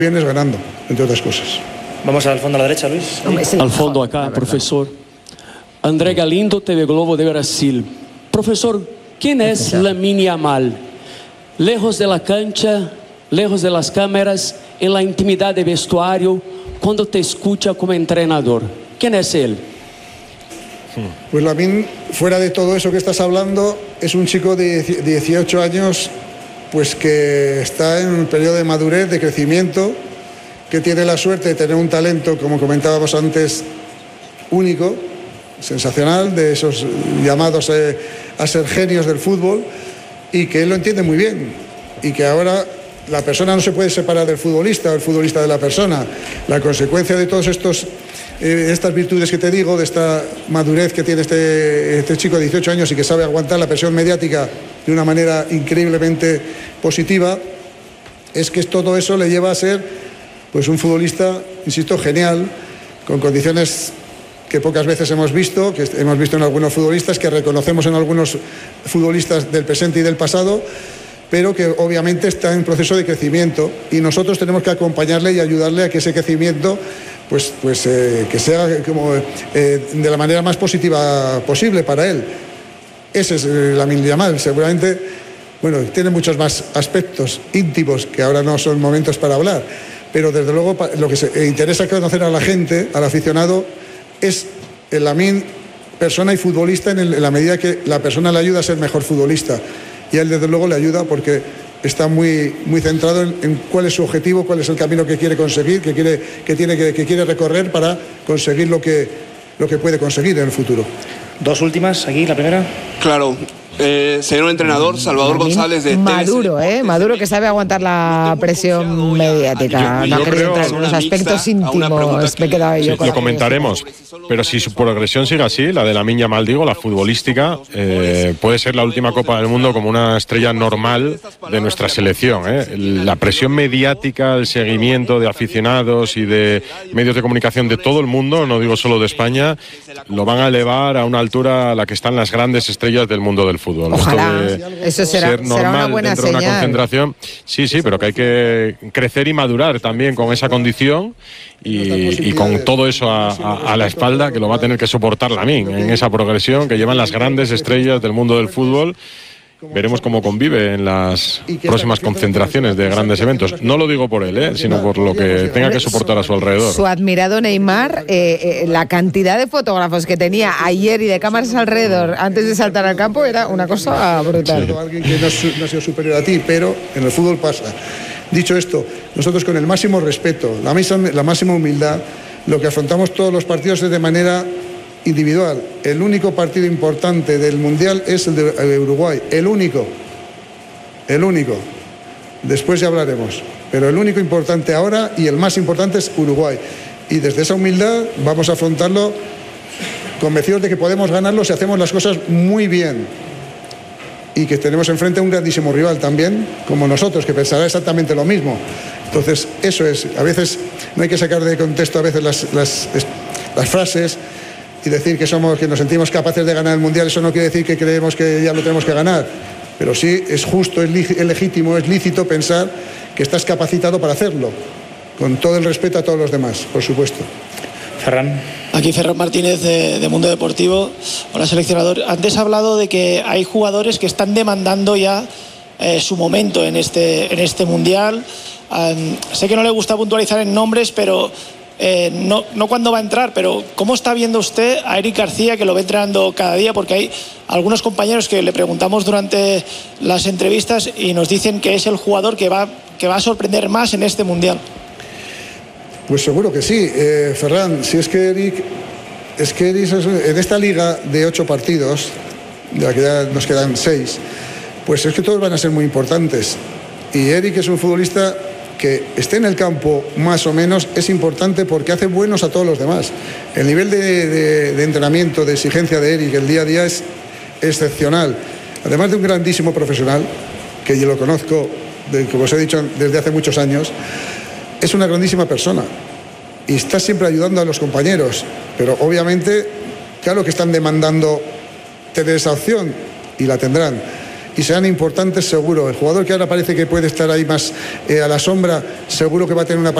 vienes ganando, entre otras cosas. Vamos al fondo a la derecha, Luis. Sí. Al fondo acá, profesor. André Galindo, TV Globo de Brasil. Profesor, ¿quién es Lamine Yamal? Lejos de la cancha, lejos de las cámaras, en la intimidad de vestuario, cuando te escucha como entrenador. ¿Quién es él? Pues Lamine, fuera de todo eso que estás hablando, es un chico de 18 años, pues que está en un periodo de madurez, de crecimiento, que tiene la suerte de tener un talento, como comentábamos antes, único, sensacional, de esos llamados a ser genios del fútbol, y que él lo entiende muy bien, y que ahora la persona no se puede separar del futbolista o el futbolista de la persona. La consecuencia de todos estas virtudes que te digo, de esta madurez que tiene este chico de 18 años y que sabe aguantar la presión mediática de una manera increíblemente positiva, es que todo eso le lleva a ser pues un futbolista, insisto, genial, con condiciones que pocas veces hemos visto, que hemos visto en algunos futbolistas, que reconocemos en algunos futbolistas del presente y del pasado, pero que obviamente está en proceso de crecimiento, y nosotros tenemos que acompañarle y ayudarle a que ese crecimiento que sea como, de la manera más positiva posible para él. Ese es Lamine Yamal. Seguramente, bueno, tiene muchos más aspectos íntimos que ahora no son momentos para hablar, pero desde luego lo que se interesa conocer a la gente, al aficionado, es el Lamine persona y futbolista, en la medida que la persona le ayuda a ser mejor futbolista, y a él desde luego le ayuda porque está muy, muy centrado en cuál es su objetivo, cuál es el camino que quiere conseguir, que quiere recorrer para conseguir lo que puede conseguir en el futuro. Dos últimas, aquí, la primera. Claro. Señor entrenador, Salvador González de Maduro, Maduro, que sabe aguantar la presión mediática. No quería entrar en los aspectos íntimos. Me he quedado yo con lo comentaremos. Pero si su progresión sigue así, la de Lamine Yamal, digo, la futbolística, puede ser la última Copa del Mundo como una estrella normal de nuestra selección. La presión mediática, el seguimiento de aficionados y de medios de comunicación de todo el mundo, no digo solo de España, lo van a elevar a una altura a la que están las grandes estrellas del mundo del fútbol. Ojalá, eso será una buena dentro de una señal. concentración. Sí, pero que hay que crecer y madurar también con esa condición y con todo eso a la espalda, que lo va a tener que soportar Lamine en esa progresión que llevan las grandes estrellas del mundo del fútbol. Veremos cómo convive en las próximas concentraciones de grandes eventos. No lo digo por él, sino por lo que tenga que soportar a su alrededor. Su admirado Neymar, la cantidad de fotógrafos que tenía ayer y de cámaras alrededor antes de saltar al campo era una cosa brutal. Sí. Alguien que no ha sido superior a ti, pero en el fútbol pasa. Dicho esto, nosotros con el máximo respeto, la máxima humildad, lo que afrontamos todos los partidos es de manera individual. El único partido importante del Mundial es el de Uruguay, el único. Después ya hablaremos, pero el único importante ahora y el más importante es Uruguay, y desde esa humildad vamos a afrontarlo convencidos de que podemos ganarlo si hacemos las cosas muy bien, y que tenemos enfrente a un grandísimo rival también, como nosotros, que pensará exactamente lo mismo. Entonces, eso es, a veces no hay que sacar de contexto a veces las frases y decir que nos sentimos capaces de ganar el Mundial. Eso no quiere decir que creemos que ya lo tenemos que ganar, pero sí es justo, es legítimo, es lícito pensar que estás capacitado para hacerlo, con todo el respeto a todos los demás, por supuesto. Ferran. Aquí Ferran Martínez de Mundo Deportivo. Hola, seleccionador. Antes ha hablado de que hay jugadores que están demandando ya su momento en este Mundial. Sé que no le gusta puntualizar en nombres, pero no cuándo va a entrar, pero ¿cómo está viendo usted a Eric García, que lo ve entrenando cada día? Porque hay algunos compañeros que le preguntamos durante las entrevistas y nos dicen que es el jugador que va a sorprender más en este Mundial. Pues seguro que sí, Ferran. Si es que Eric en esta liga de 8 partidos, de la que ya nos quedan 6, pues es que todos van a ser muy importantes. Y Eric es un futbolista que esté en el campo más o menos es importante porque hace buenos a todos los demás. El nivel de entrenamiento, de exigencia de Eric el día a día es excepcional. Además de un grandísimo profesional, que yo lo conozco, como os he dicho, desde hace muchos años, es una grandísima persona y está siempre ayudando a los compañeros, pero obviamente, claro que están demandando tener esa opción y la tendrán. y serán importantes seguro. El jugador que ahora parece que puede estar ahí más a la sombra, seguro que va a tener una